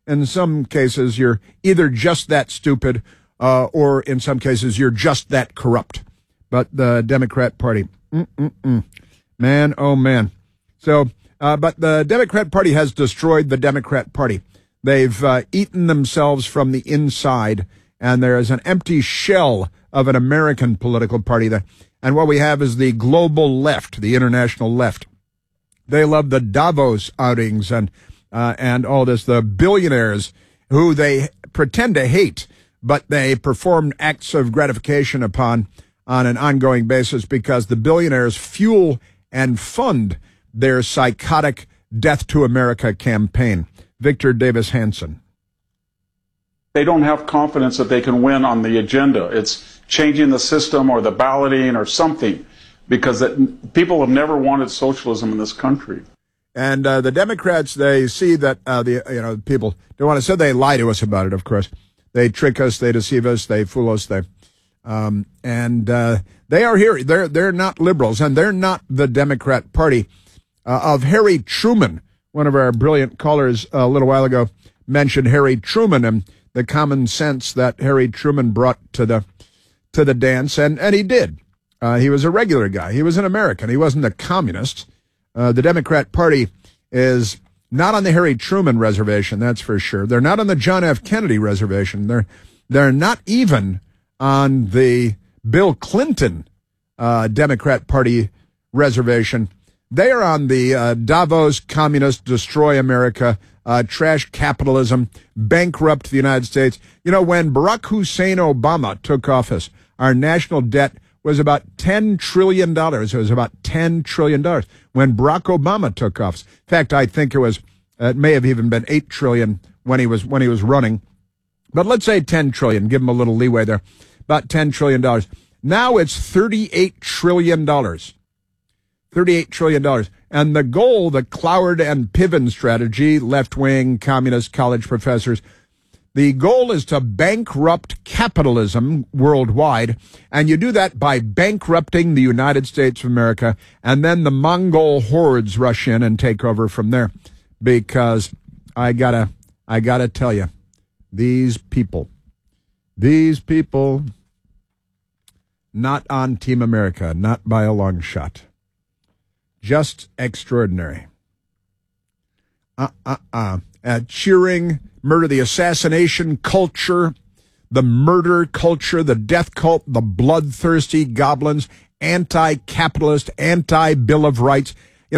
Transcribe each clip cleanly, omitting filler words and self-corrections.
In some cases, you're either just that stupid, or in some cases, you're just that corrupt. But the Democrat Party, man, oh man. So, but the Democrat Party has destroyed the Democrat Party. They've eaten themselves from the inside, and there is an empty shell of an American political party there. And what we have is the global left, the international left. They love the Davos outings and all this, the billionaires who they pretend to hate, but they perform acts of gratification upon on an ongoing basis because the billionaires fuel and fund their psychotic Death to America campaign. Victor Davis Hanson. They don't have confidence that they can win on the agenda. It's changing the system or the balloting or something, because people have never wanted socialism in this country. And the Democrats, they see that people don't want to say, they lie to us about it. Of course, they trick us, they deceive us, they fool us. They are here. They're not liberals, and they're not the Democrat Party of Harry Truman. One of our brilliant callers a little while ago mentioned Harry Truman and the common sense that Harry Truman brought to the dance, and he did. He was a regular guy. He was an American. He wasn't a communist. The Democrat Party is not on the Harry Truman reservation, that's for sure. They're not on the John F. Kennedy reservation. They're not even on the Bill Clinton Democrat Party reservation. They are on the Davos communist, destroy America, trash capitalism, bankrupt the United States. You know, when Barack Hussein Obama took office, our national debt was about $10 trillion. It was about $10 trillion when Barack Obama took office. In fact, I think it may have even been $8 trillion when he was running. But let's say $10 trillion, give him a little leeway there. About $10 trillion. Now it's $38 trillion. $38 trillion. And the goal, the Cloward and Piven strategy, left-wing communist college professors, the goal is to bankrupt capitalism worldwide, and you do that by bankrupting the United States of America, and then the Mongol hordes rush in and take over from there. Because I gotta tell you, these people, not on Team America, not by a long shot. Just extraordinary. Cheering murder, the assassination culture, the murder culture, the death cult, the bloodthirsty goblins, anti-capitalist, anti-Bill of Rights.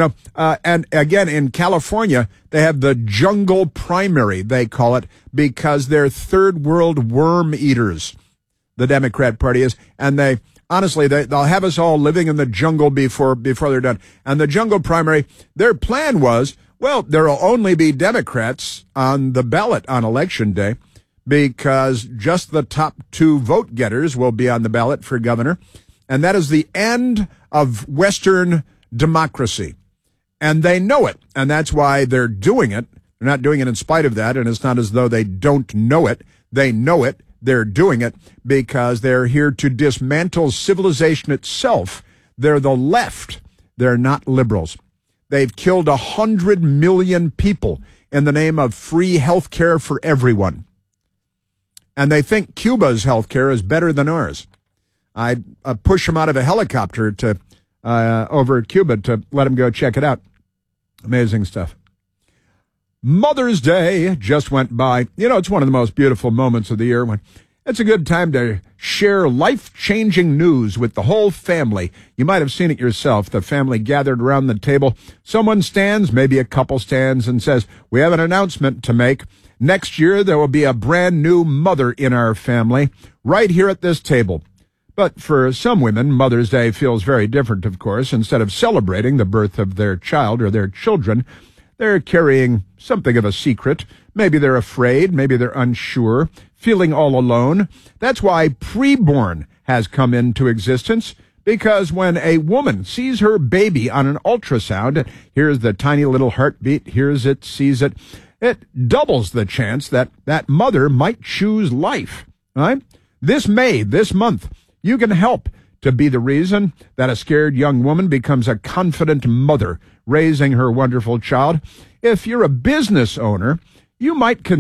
And again, in California, they have the jungle primary, they call it, because they're third world worm eaters, the Democrat Party is, and honestly, they'll have us all living in the jungle before they're done. And the jungle primary, their plan was, well, there will only be Democrats on the ballot on Election Day because just the top two vote getters will be on the ballot for governor. And that is the end of Western democracy. And they know it. And that's why they're doing it. They're not doing it in spite of that. And it's not as though they don't know it. They know it. They're doing it because they're here to dismantle civilization itself. They're the left. They're not liberals. They've killed 100 million people in the name of free health care for everyone. And they think Cuba's health care is better than ours. I'd push them out of a helicopter over Cuba to let them go check it out. Amazing stuff. Mother's Day just went by. You know, it's one of the most beautiful moments of the year when it's a good time to share life-changing news with the whole family. You might have seen it yourself. The family gathered around the table. Someone stands, maybe a couple stands, and says, we have an announcement to make. Next year, there will be a brand new mother in our family right here at this table. But for some women, Mother's Day feels very different, of course. Instead of celebrating the birth of their child or their children, they're carrying something of a secret. Maybe they're afraid. Maybe they're unsure, feeling all alone. That's why preborn has come into existence, because when a woman sees her baby on an ultrasound, here's the tiny little heartbeat, hears it, sees it, it doubles the chance that that mother might choose life. Right? This month, you can help to be the reason that a scared young woman becomes a confident mother raising her wonderful child. If you're a business owner, you might